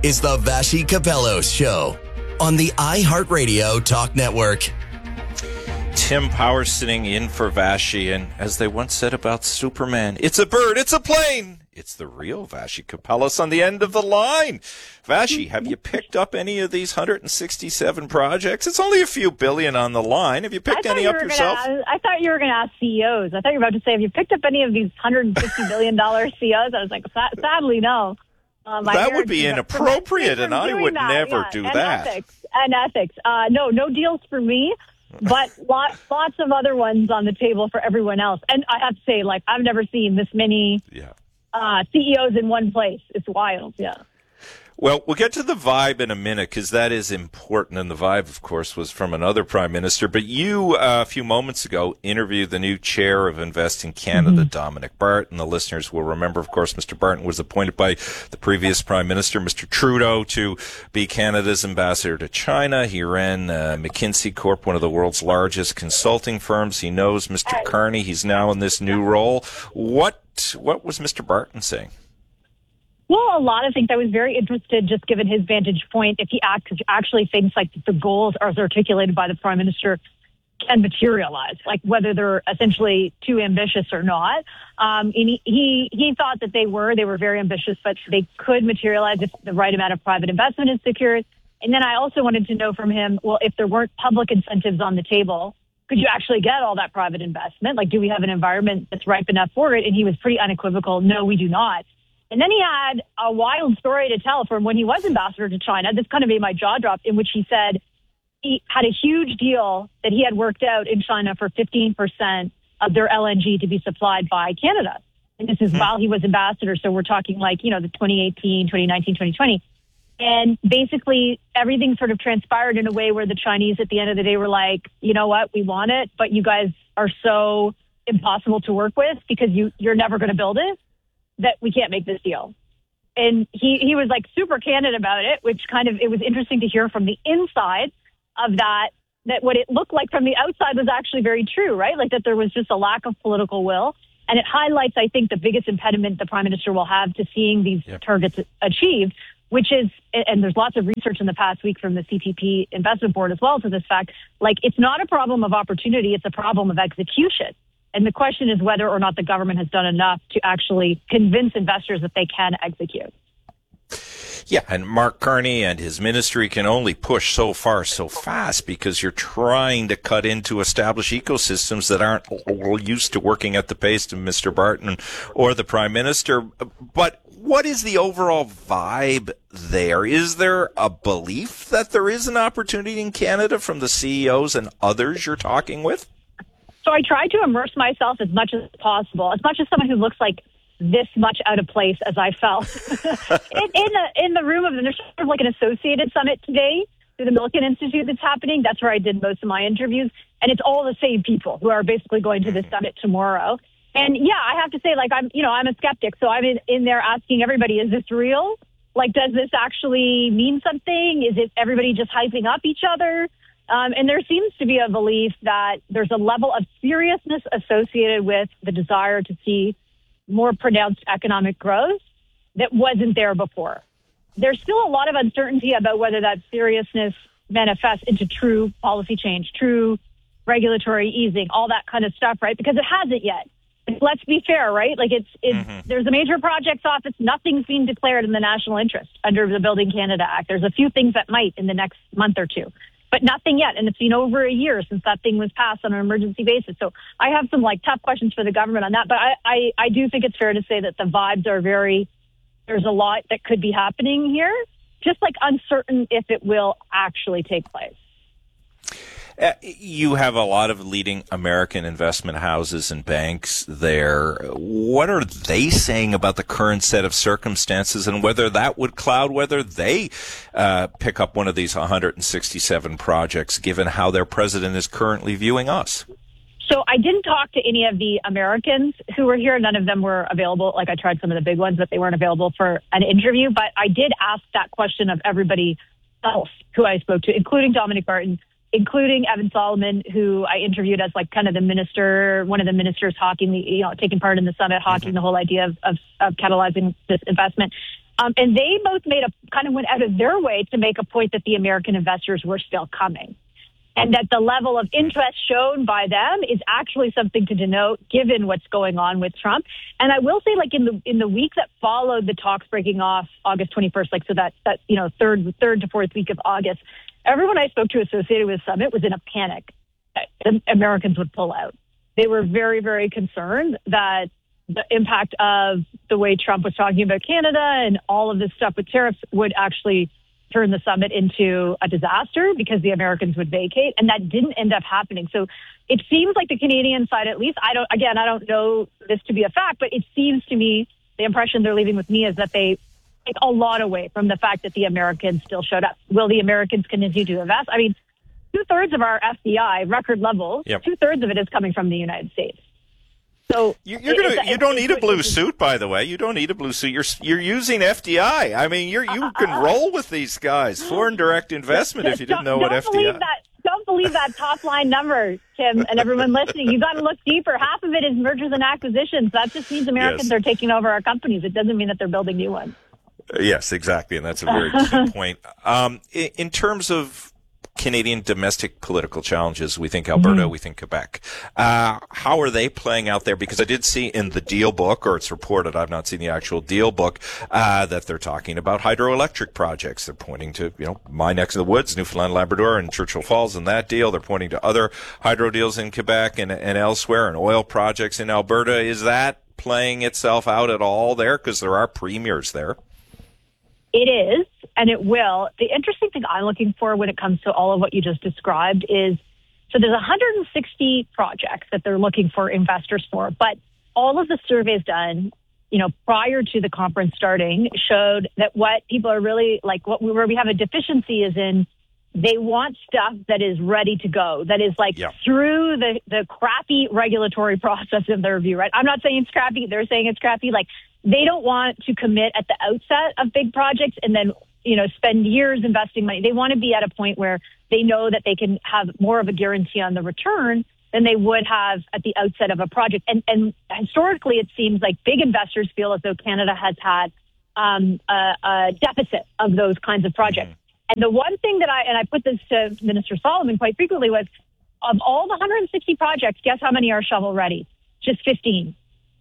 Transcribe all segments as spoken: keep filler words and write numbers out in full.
is the Vassy Kapelos Show on the iHeartRadio Talk Network. Tim Power sitting in for Vassy, and as they once said about Superman, it's a bird, it's a plane. It's the real Vassy Kapelos on the end of the line. Vassy, have you picked up any of these one hundred sixty-seven projects? It's only a few billion on the line. Have you picked any you up yourself? Gonna, I thought you were going to ask C E Os. I thought you were about to say, have you picked up any of these one hundred fifty billion dollars C E Os? I was like, sadly, no. Um, that would be inappropriate, and I would that, never yeah. do and that. Ethics, and ethics. Uh, no, no deals for me, but lots, lots of other ones on the table for everyone else. And I have to say, like, I've never seen this many yeah. uh, C E Os in one place. It's wild, yeah. Well, we'll get to the vibe in a minute because that is important, and the vibe, of course, was from another prime minister. But you, uh, a few moments ago, interviewed the new chair of Invest in Canada, mm-hmm. Dominic Barton. The listeners will remember, of course, Mister Barton was appointed by the previous prime minister, Mister Trudeau, to be Canada's ambassador to China. He ran uh, McKinsey Corp, one of the world's largest consulting firms. He knows Mister Carney. He's now in this new role. What what was Mister Barton saying? Well, a lot of things. I was very interested, just given his vantage point, if he actually thinks like the goals as articulated by the Prime Minister can materialize, like whether they're essentially too ambitious or not. Um, and he, he he thought that they were. They were very ambitious, but they could materialize if the right amount of private investment is secured. And then I also wanted to know from him, well, if there weren't public incentives on the table, could you actually get all that private investment? Like, do we have an environment that's ripe enough for it? And he was pretty unequivocal. No, we do not. And then he had a wild story to tell from when he was ambassador to China. This kind of made my jaw drop, in which he said he had a huge deal that he had worked out in China for fifteen percent of their L N G to be supplied by Canada. And this is mm-hmm. while he was ambassador. So we're talking like, you know, the twenty eighteen, twenty nineteen, twenty twenty. And basically everything sort of transpired in a way where the Chinese at the end of the day were like, you know what, we want it, but you guys are so impossible to work with because you, you're never going to build it, that we can't make this deal. And he, he was like super candid about it, which kind of, it was interesting to hear from the inside of that, that what it looked like from the outside was actually very true, right? Like that there was just a lack of political will. And it highlights, I think, the biggest impediment the Prime Minister will have to seeing these yep. targets achieved, which is, and there's lots of research in the past week from the C P P Investment Board as well to this fact, like it's not a problem of opportunity, it's a problem of execution. And the question is whether or not the government has done enough to actually convince investors that they can execute. Yeah, and Mark Carney and his ministry can only push so far so fast because you're trying to cut into established ecosystems that aren't used to working at the pace of Mister Barton or the Prime Minister. But what is the overall vibe there? Is there a belief that there is an opportunity in Canada from the C E Os and others you're talking with? So I tried to immerse myself as much as possible, as much as someone who looks like this much out of place as I felt in, in the in the room of them. There's sort of like an associated summit today through the Milken Institute that's happening. That's where I did most of my interviews, and it's all the same people who are basically going to the summit tomorrow. And yeah, I have to say, like I'm, you know, I'm a skeptic, so I'm in, in there asking everybody, is this real? Like, does this actually mean something? Is it everybody just hyping up each other? Um, and there seems to be a belief that there's a level of seriousness associated with the desire to see more pronounced economic growth that wasn't there before. There's still a lot of uncertainty about whether that seriousness manifests into true policy change, true regulatory easing, all that kind of stuff, right? Because it hasn't yet. Let's be fair, right? Like it's, it's mm-hmm. there's a major projects office. Nothing's being declared in the national interest under the Building Canada Act. There's a few things that might in the next month or two. But nothing yet. And it's been over a year since that thing was passed on an emergency basis. So I have some like tough questions for the government on that. But I, I, I do think it's fair to say that the vibes are very, there's a lot that could be happening here, just like uncertain if it will actually take place. Uh, you have a lot of leading American investment houses and banks there. What are they saying about the current set of circumstances and whether that would cloud whether they uh, pick up one of these one hundred sixty-seven projects, given how their president is currently viewing us? So I didn't talk to any of the Americans who were here. None of them were available. Like I tried some of the big ones, but they weren't available for an interview. But I did ask that question of everybody else who I spoke to, including Dominic Barton. including Evan Solomon, who I interviewed as like kind of the minister, one of the ministers hawking the, you know, taking part in the summit, hawking mm-hmm. the whole idea of, of, of catalyzing this investment. Um, and they both made a kind of went out of their way to make a point that the American investors were still coming. And that the level of interest shown by them is actually something to denote, given what's going on with Trump. And I will say, like in the in the week that followed the talks breaking off August twenty-first, like so that that you know third third to fourth week of August, everyone I spoke to associated with the summit was in a panic that Americans would pull out. They were very very concerned that the impact of the way Trump was talking about Canada and all of this stuff with tariffs would actually turn the summit into a disaster because the Americans would vacate, and that didn't end up happening. So it seems like the Canadian side, at least, I don't, again, I don't know this to be a fact, but it seems to me, the impression they're leaving with me is that they take a lot away from the fact that the Americans still showed up. Will the Americans continue to invest? I mean, two-thirds of our F D I, record levels, yep. two-thirds of it is coming from the United States. So you're gonna, you don't need a blue suit, by the way. You don't need a blue suit. You're you're using F D I. I mean, you're you can roll with these guys. Foreign direct investment. If you didn't know what F D I. That, don't believe that top line number, Tim, and everyone listening. You got to look deeper. Half of it is mergers and acquisitions. That just means Americans yes. are taking over our companies. It doesn't mean that they're building new ones. Yes, exactly, and that's a very key point. Um, in, in terms of Canadian domestic political challenges, we think Alberta, mm-hmm. we think Quebec. Uh, how are they playing out there? Because I did see in the deal book, or it's reported, I've not seen the actual deal book, uh, that they're talking about hydroelectric projects. They're pointing to, you know, my neck of the woods, Newfoundland, Labrador, and Churchill Falls and that deal. They're pointing to other hydro deals in Quebec and, and elsewhere, and oil projects in Alberta. Is that playing itself out at all there? Because there are premiers there. It is, and it will. The interesting thing I'm looking for when it comes to all of what you just described is, so there's one hundred sixty projects that they're looking for investors for, but all of the surveys done, you know, prior to the conference starting showed that what people are really, like what we, where we have a deficiency is in, they want stuff that is ready to go, that is like yeah. through the, the crappy regulatory process of their review, right? I'm not saying it's crappy. They're saying it's crappy. Like, they don't want to commit at the outset of big projects and then, you know, spend years investing money. They want to be at a point where they know that they can have more of a guarantee on the return than they would have at the outset of a project. And, and historically, it seems like big investors feel as though Canada has had um, a, a deficit of those kinds of projects. Mm-hmm. And the one thing that I, and I put this to Minister Solomon quite frequently, was of all the one hundred sixty projects, guess how many are shovel ready? Just fifteen.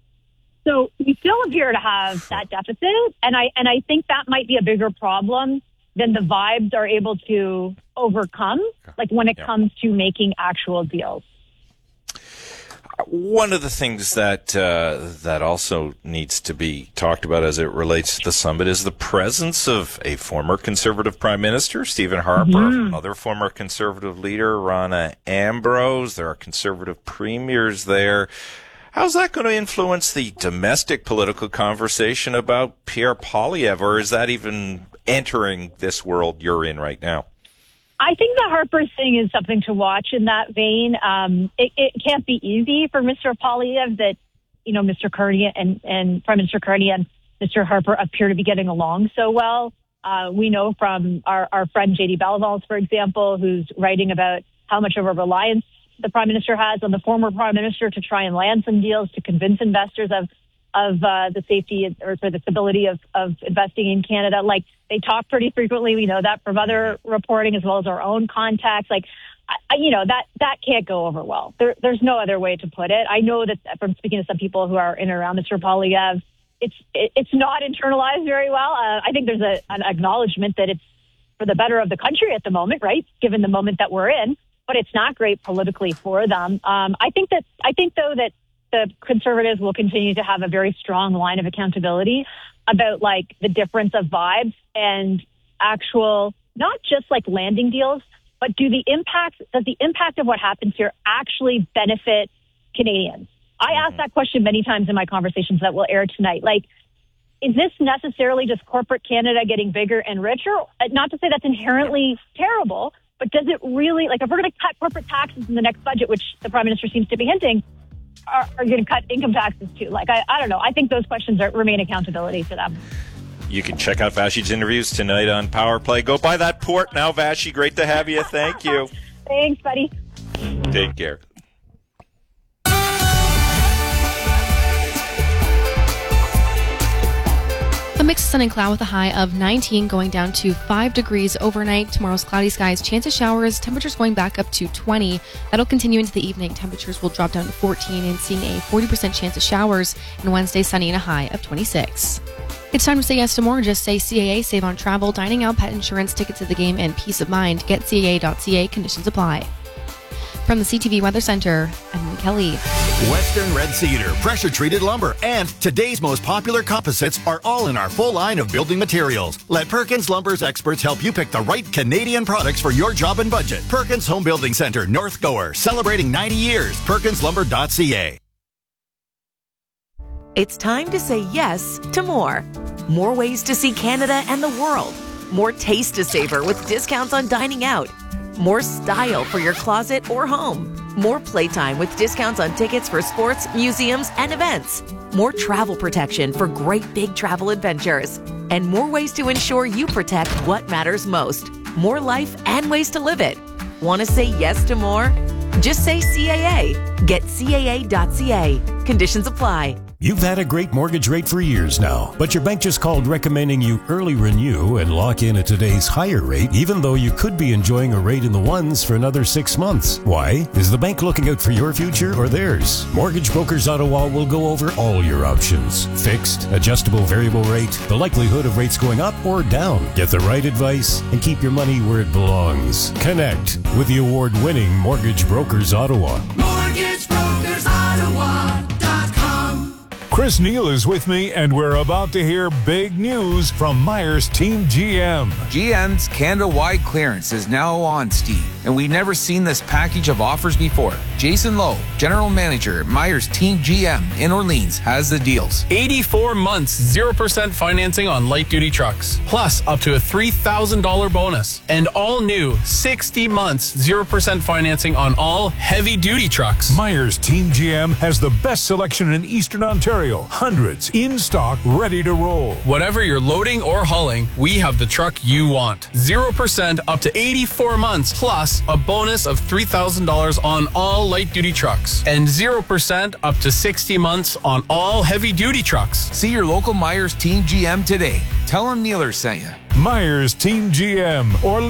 So we still appear to have that deficit, and I and I think that might be a bigger problem than the vibes are able to overcome, like when it yeah. comes to making actual deals. One of the things that uh, that also needs to be talked about as it relates to the summit is the presence of a former Conservative Prime Minister, Stephen Harper, mm-hmm. another former Conservative leader, Rona Ambrose. There are Conservative premiers there. How's that going to influence the domestic political conversation about Pierre Poilievre, or is that even entering this world you're in right now? I think the Harper thing is something to watch in that vein. Um, it, it can't be easy for Mister Poilievre that, you know, Mister Carney and, and Prime Minister Carney and Mister Harper appear to be getting along so well. Uh, we know from our, our friend J D Belvalls, for example, who's writing about how much of a reliance the Prime Minister has on the former Prime Minister to try and land some deals to convince investors of of uh, the safety or for the stability of, of investing in Canada. Like, they talk pretty frequently. We know that from other reporting as well as our own contacts. Like, I, you know, that, that can't go over well. There, there's no other way to put it. I know that from speaking to some people who are in and around Mister Poilievre, it's, it, it's not internalized very well. Uh, I think there's a, an acknowledgement that it's for the better of the country at the moment, right? Given the moment that we're in, but it's not great politically for them. Um, I think that, I think though that the Conservatives will continue to have a very strong line of accountability about like the difference of vibes and actual, not just like landing deals, but do the impact, does the impact of what happens here actually benefit Canadians? I asked that question many times in my conversations that will air tonight. Like, is this necessarily just corporate Canada getting bigger and richer? Not to say that's inherently terrible, but does it really, like, if we're going to cut corporate taxes in the next budget, which the Prime Minister seems to be hinting, are, are you going to cut income taxes too? Like, I, I don't know. I think those questions are, remain accountability to them. You can check out Vashti's interviews tonight on Power Play. Go buy that port now, Vashti. Great to have you. Thank you. Thanks, buddy. Take care. A mix of sun and cloud with a high of nineteen, going down to five degrees overnight. Tomorrow's cloudy skies, chance of showers, temperatures going back up to twenty. That'll continue into the evening. Temperatures will drop down to fourteen and seeing a forty percent chance of showers. And Wednesday, sunny and a high of twenty-six. It's time to say yes to more. Just say C A A, save on travel, dining out, pet insurance, tickets to the game, and peace of mind. Get C A A dot C A. Conditions apply. From the C T V Weather Center, I'm Kelly. Western Red Cedar, pressure-treated lumber, and today's most popular composites are all in our full line of building materials. Let Perkins Lumber's experts help you pick the right Canadian products for your job and budget. Perkins Home Building Center, North Gower, celebrating ninety years. Perkins Lumber dot C A. It's time to say yes to more. More ways to see Canada and the world. More taste to savor with discounts on dining out. More style for your closet or home. More playtime with discounts on tickets for sports, museums, and events. More travel protection for great big travel adventures. And more ways to ensure you protect what matters most. More life and ways to live it. Want to say yes to more? Just say C A A. Get C A A dot C A. Conditions apply. You've had a great mortgage rate for years now, but your bank just called recommending you early renew and lock in at today's higher rate, even though you could be enjoying a rate in the ones for another six months. Why? Is the bank looking out for your future or theirs? Mortgage Brokers Ottawa will go over all your options. Fixed, adjustable variable rate, the likelihood of rates going up or down. Get the right advice and keep your money where it belongs. Connect with the award-winning Mortgage Brokers Ottawa. Mortgage Brokers Ottawa. Chris Neal is with me, and we're about to hear big news from Myers Team G M. G M's Canada-wide clearance is now on, Steve, and we've never seen this package of offers before. Jason Lowe, General Manager at Myers Team G M in Orleans, has the deals. eighty-four months, zero percent financing on light-duty trucks, plus up to a three thousand dollars bonus. And all new sixty months, zero percent financing on all heavy-duty trucks. Myers Team G M has the best selection in Eastern Ontario. Hundreds in stock, ready to roll. Whatever you're loading or hauling, we have the truck you want. zero percent up to eighty-four months, plus a bonus of three thousand dollars on all light-duty trucks. And zero percent up to sixty months on all heavy-duty trucks. See your local Myers Team G M today. Tell them Nealer sent you. Myers Team G M, Orleans.